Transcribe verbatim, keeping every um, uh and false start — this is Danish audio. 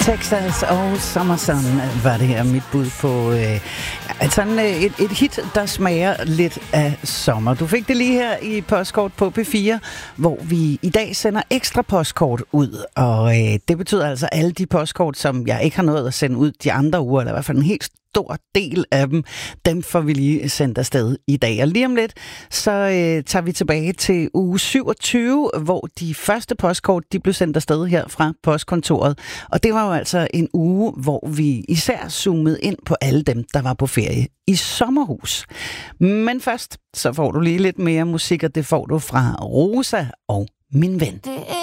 Texas og Summerson var det her mit bud på øh, altså en, et, et hit, der smager lidt af sommer. Du fik det lige her i postkort på P fire, hvor vi i dag sender ekstra postkort ud. Og øh, det betyder altså alle de postkort, som jeg ikke har nået at sende ud de andre uger, eller i hvert fald en helt stor del af dem, dem får vi lige sendt afsted i dag. Og lige om lidt, så øh, tager vi tilbage til uge syvogtyve, hvor de første postkort, de blev sendt afsted her fra postkontoret. Og det var jo altså en uge, hvor vi især zoomede ind på alle dem, der var på ferie i sommerhus. Men først, så får du lige lidt mere musik, og det får du fra Rosa og Min Ven. Det